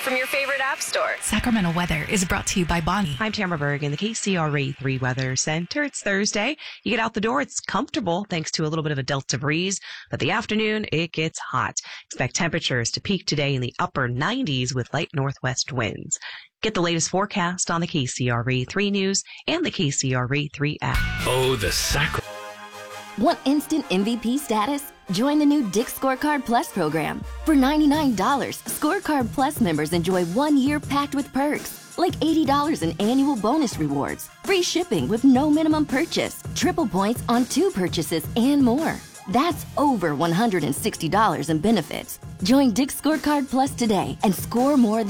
from your favorite app store. Sacramento weather is brought to you by Bonnie. I'm Tamara Berg in the KCRA 3 Weather Center. It's Thursday. You get out the door, it's comfortable thanks to a little bit of a delta breeze, but the afternoon, it gets hot. Expect temperatures to peak today in the upper 90s with light northwest winds. Get the latest forecast on the KCRA 3 News and the KCRA 3 app. Oh, the Sacramento. Want instant MVP status? Join the new Dick's Scorecard Plus program. For $99, Scorecard Plus members enjoy 1 year packed with perks, like $80 in annual bonus rewards, free shipping with no minimum purchase, triple points on 2 purchases, and more. That's over $160 in benefits. Join Dick's Scorecard Plus today and score more than